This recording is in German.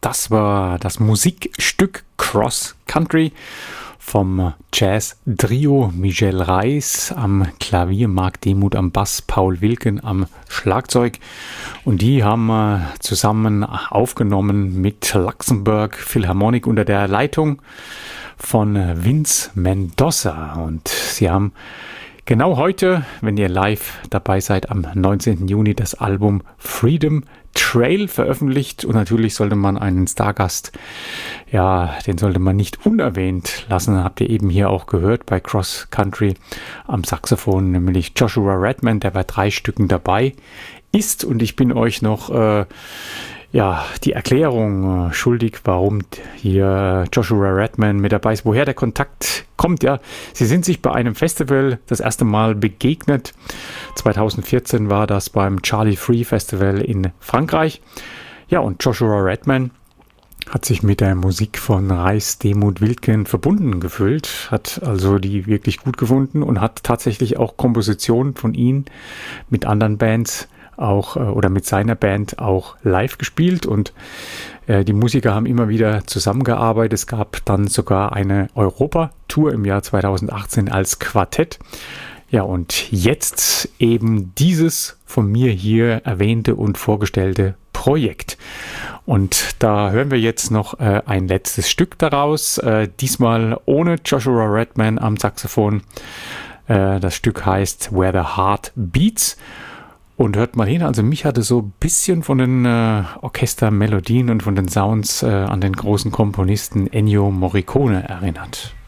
Das war das Musikstück Cross Country vom Jazz-Trio Michel Reis am Klavier, Marc Demuth am Bass, Paul Wilken am Schlagzeug. Und die haben zusammen aufgenommen mit Luxembourg Philharmonic unter der Leitung von Vince Mendoza. Und sie haben genau heute, wenn ihr live dabei seid, am 19. Juni das Album Freedom Trail veröffentlicht. Und natürlich sollte man einen Stargast, den sollte man nicht unerwähnt lassen. Habt ihr eben hier auch gehört bei Cross Country am Saxophon, nämlich Joshua Redman, der bei 3 Stücken dabei ist. Und ich bin euch noch die Erklärung schuldig, warum hier Joshua Redman mit dabei ist, woher der Kontakt kommt. Ja, sie sind sich bei einem Festival das erste Mal begegnet. 2014 war das beim Charlie Free Festival in Frankreich. Ja, und Joshua Redman hat sich mit der Musik von Reis, Demuth, Wilken verbunden gefühlt, hat also die wirklich gut gefunden und hat tatsächlich auch Kompositionen von ihm mit anderen Bands auch oder mit seiner Band auch live gespielt, und die Musiker haben immer wieder zusammengearbeitet. Es gab dann sogar eine Europa-Tour im Jahr 2018 als Quartett. Ja, und jetzt eben dieses von mir hier erwähnte und vorgestellte Projekt. Und da hören wir jetzt noch ein letztes Stück daraus, diesmal ohne Joshua Redman am Saxophon. Das Stück heißt Where the Heart Beats. Und hört mal hin, also mich hatte so ein bisschen von den Orchestermelodien und von den Sounds an den großen Komponisten Ennio Morricone erinnert.